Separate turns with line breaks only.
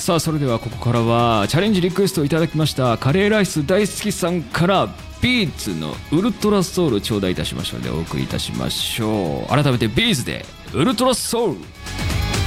さあそれではここからはチャレンジリクエストをいただきましたカレーライス大好きさんからビーズのウルトラソウル頂戴いたしましたのでお送りいたしましょう。改めてビーズでウルトラソウル。